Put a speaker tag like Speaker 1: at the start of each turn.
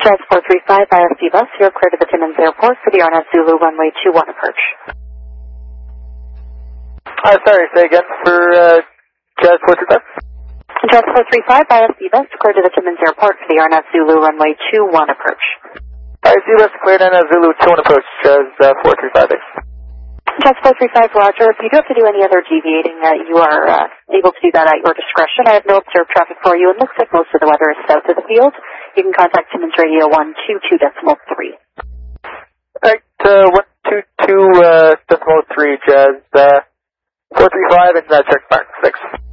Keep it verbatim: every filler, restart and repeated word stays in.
Speaker 1: Jazz four three five, I S D bus, you're clear to the Timmins Airport for the R N S Zulu runway two one approach.
Speaker 2: Uh, sorry, say again for uh, Jazz four three five?
Speaker 1: Jazz four three five, I S D bus, clear to the Timmins Airport for the R N S Zulu runway two one approach.
Speaker 2: I S D bus, cleared R N S Zulu two one approach, Jazz uh, four three five.
Speaker 1: Jazz four three five, Roger. If you do have to do any other deviating, uh, you are uh, able to do that at your discretion. I have no observed traffic for you. It looks like most of the weather is south of the field. You can contact Timmins Radio one two two decimal three.
Speaker 2: Alright, uh, one two two uh, decimal three, Jazz uh, four three five, and uh, check mark six.